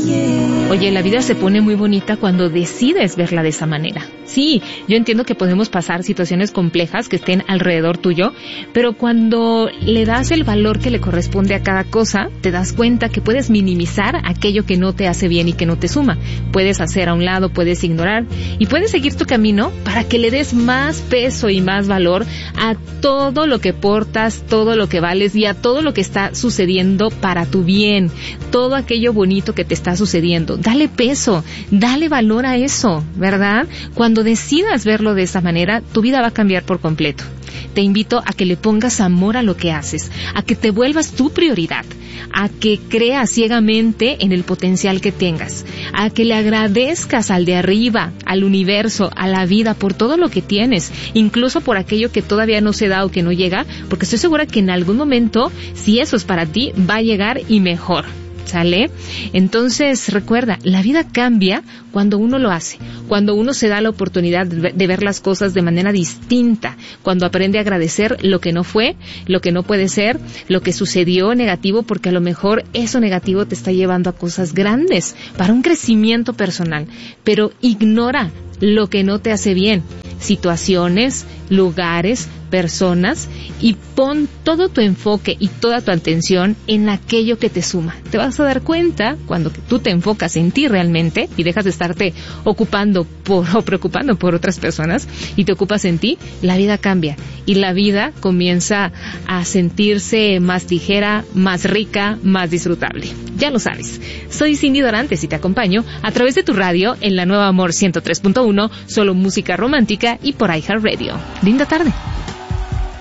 Oye, la vida se pone muy bonita cuando decides verla de esa manera. Sí, yo entiendo que podemos pasar situaciones complejas que estén alrededor tuyo, pero cuando le das el valor que le corresponde a cada cosa, te das cuenta que puedes minimizar aquello que no te hace bien y que no te suma. Puedes hacer a un lado, puedes ignorar y puedes seguir tu camino para que le des más peso y más valor a todo lo que portas, todo lo que vales y a todo lo que está sucediendo para tu bien, todo aquello bonito que te está sucediendo. Dale peso, dale valor a eso, ¿verdad? Cuando decidas verlo de esa manera, tu vida va a cambiar por completo. Te invito a que le pongas amor a lo que haces, a que te vuelvas tu prioridad, a que creas ciegamente en el potencial que tengas, a que le agradezcas al de arriba, al universo, a la vida por todo lo que tienes, incluso por aquello que todavía no se da o que no llega, porque estoy segura que en algún momento, si eso es para ti, va a llegar y mejor. ¿Sale? Entonces, recuerda, la vida cambia cuando uno lo hace, cuando uno se da la oportunidad de ver las cosas de manera distinta, cuando aprende a agradecer lo que no fue, lo que no puede ser, lo que sucedió negativo, porque a lo mejor eso negativo te está llevando a cosas grandes, para un crecimiento personal, pero ignora lo que no te hace bien, situaciones, lugares, personas, y pon todo tu enfoque y toda tu atención en aquello que te suma. Te vas a dar cuenta cuando tú te enfocas en ti realmente y dejas de estarte ocupando o preocupando por otras personas y te ocupas en ti, la vida cambia y la vida comienza a sentirse más ligera, más rica, más disfrutable. Ya lo sabes. Soy Cindy Dorantes y te acompaño a través de tu radio en la Nueva Amor 103.1, solo música romántica y por iHeartRadio. Linda tarde.